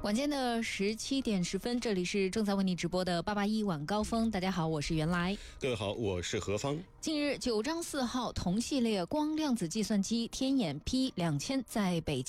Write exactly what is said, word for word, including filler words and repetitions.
晚间的十七点十分，这里是正在为你直播的八八一晚高峰。大家好，我是袁来。 各位好，我是何方。 近日，九章四号同系列光量子计算机天眼 P 两千在北京